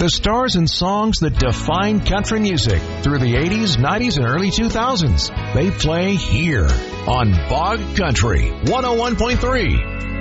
The stars and songs that defined country music through the 80s, 90s, and early 2000s. They play here on Bog Country 101.3.